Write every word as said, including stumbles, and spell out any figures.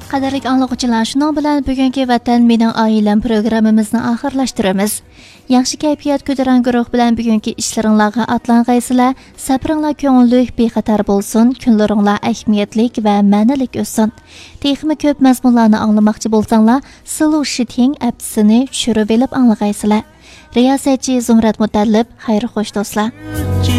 Qadarlik anlıqçılar, şunun bilan bugungi Vatan mening oilam programmamizni oxirlashtiramiz. Yaxshi kayfiyat ko'taran guruh bilan bugungi ishlaringizga atlangaysizlar. Sabringlar ko'ngillik, bexatar bo'lsin, kunlaringlar ahamiyatlik va ma'nilik o'tsin. Texmi ko'p mazmunlarni anglamoqchi bo'lsanglar, Slow Shiting appsini tushirib olib anglagaysizlar. Riyosatchi Zumrat Mutallib, xayr xo'sh do'stlar.